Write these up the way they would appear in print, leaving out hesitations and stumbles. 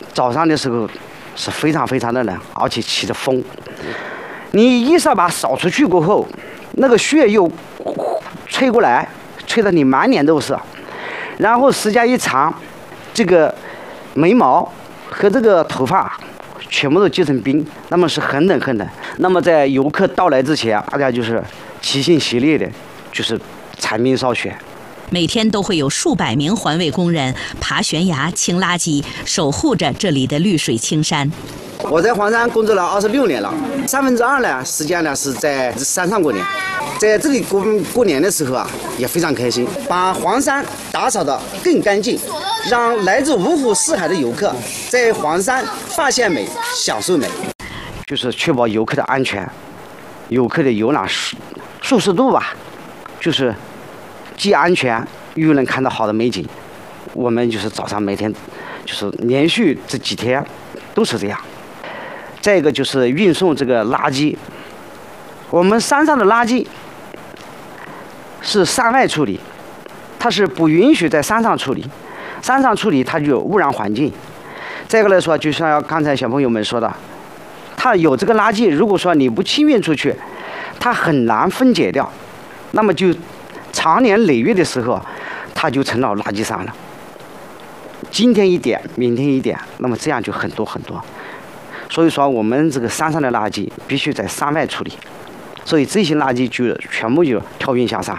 早上的时候是非常非常的冷，而且起着风。你一扫把扫出去过后，那个雪又吹过来，吹得你满脸都是。然后时间一长，这个眉毛和这个头发全部都结成冰，那么是很冷很冷。那么在游客到来之前，大家就是齐心协力的，就是铲冰扫雪。 每天都会有数百名环卫工人爬悬崖、清垃圾，守护着这里的绿水青山。 我在黄山工作了26年了，2/3呢时间呢是在山上过年，在这里过年的时候啊，也非常开心，把黄山打扫得更干净，让来自五湖四海的游客在黄山发现美、享受美，就是确保游客的安全，游客的游览舒适度吧，就是既安全又能看到好的美景。我们就是早上每天就是连续这几天都是这样。再一个就是运送这个垃圾，我们山上的垃圾是山外处理，它是不允许在山上处理，山上处理它就有污染环境。再一个来说，就像刚才小朋友们说的，它有这个垃圾，如果说你不清运出去，它很难分解掉，那么就长年累月的时候，它就成了垃圾山了。今天一点，明天一点，那么这样就很多很多。所以说，我们这个山上的垃圾必须在山外处理，所以这些垃圾就全部就调运下山。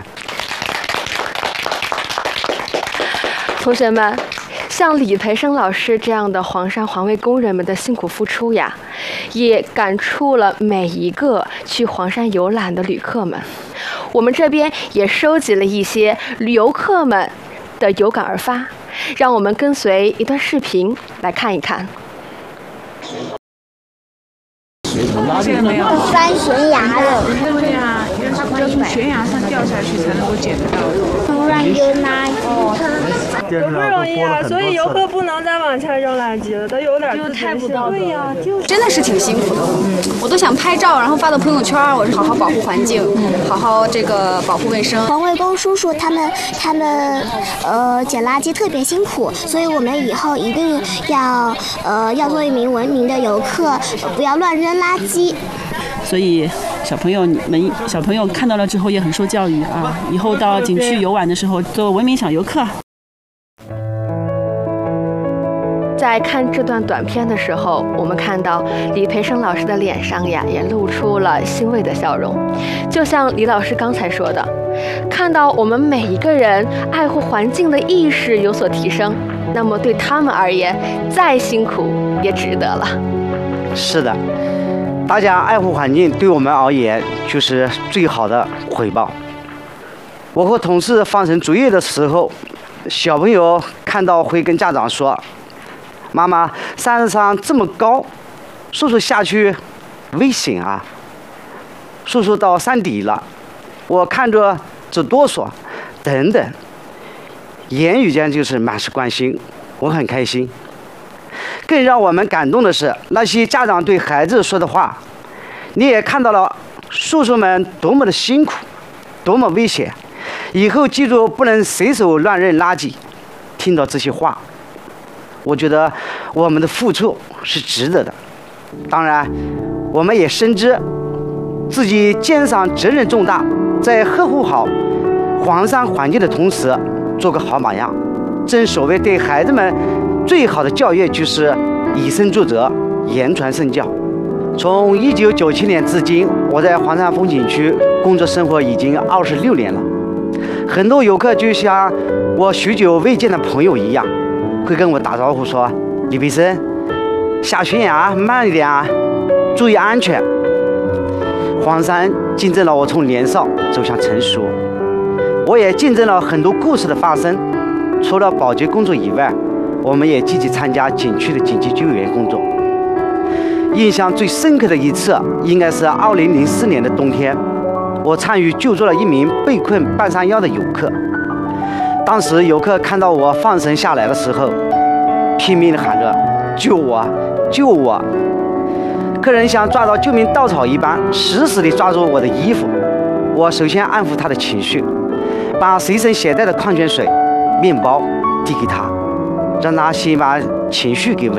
同学们，像李培生老师这样的黄山环卫工人们的辛苦付出呀，也感触了每一个去黄山游览的旅客们。我们这边也收集了一些游客们的有感而发，让我们跟随一段视频来看一看。 翻悬崖了。 对呀，因为它要从悬崖上掉下去才能够捡得到。 突然有垃圾车。 不容易啊，所以游客不能再往下扔垃圾了，都有点自觉性。对呀，就真的是挺辛苦的。我都想拍照，然后发到朋友圈，我是好好保护环境，好好这个保护卫生。 环卫工叔叔他们捡垃圾特别辛苦，所以我们以后一定要做一名文明的游客，不要乱扔垃圾。 所以小朋友看到了之后也很受教育啊，以后到景区游玩的时候做文明小游客。 在看这段短片的时候，我们看到李培生老师的脸上呀，也露出了欣慰的笑容。就像李老师刚才说的，看到我们每一个人爱护环境的意识有所提升，那么对他们而言，再辛苦也值得了。 是的，大家爱护环境对我们而言就是最好的回报。我和同事放绳作业的时候，小朋友看到会跟家长说：“妈妈，山上这么高，叔叔下去危险啊！叔叔到山底了，我看着直哆嗦，等等。”言语间就是满是关心，我很开心。更让我们感动的是那些家长对孩子说的话，你也看到了叔叔们多么的辛苦，多么危险，以后记住不能随手乱扔垃圾。听到这些话，我觉得我们的付出是值得的。当然，我们也深知自己肩上责任重大，在呵护好黄山环境的同时，做个好榜样。正所谓对孩子们最好的教育就是以身作则，言传身教。从1997年至今，我在黄山风景区工作生活已经26年了。很多游客就像我许久未见的朋友一样，会跟我打招呼说：“李培生，下悬崖慢一点啊，注意安全。”黄山见证了我从年少走向成熟，我也见证了很多故事的发生。除了保洁工作以外，我们也积极参加景区的紧急救援工作。印象最深刻的一次，应该是2004年的冬天，我参与救助了一名被困半山腰的游客。当时游客看到我放绳下来的时候，拼命地喊着：“救我，救我！”客人像抓到救命稻草一般，死死地抓住我的衣服。我首先安抚他的情绪，把随身携带的矿泉水、面包递给他，让他先把情绪给稳